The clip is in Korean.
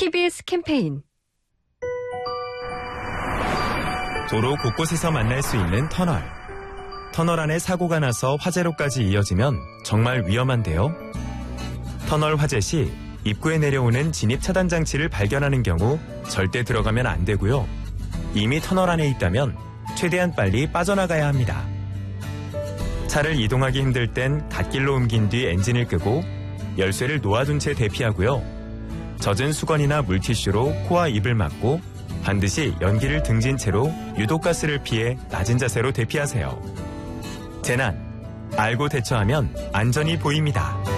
TBS 캠페인. 도로 곳곳에서 만날 수 있는 터널. 터널 안에 사고가 나서 화재로까지 이어지면 정말 위험한데요. 터널 화재 시 입구에 내려오는 진입 차단 장치를 발견하는 경우 절대 들어가면 안 되고요. 이미 터널 안에 있다면 최대한 빨리 빠져나가야 합니다. 차를 이동하기 힘들 땐 갓길로 옮긴 뒤 엔진을 끄고 열쇠를 놓아둔 채 대피하고요. 젖은 수건이나 물티슈로 코와 입을 막고 반드시 연기를 등진 채로 유독가스를 피해 낮은 자세로 대피하세요. 재난, 알고 대처하면 안전이 보입니다.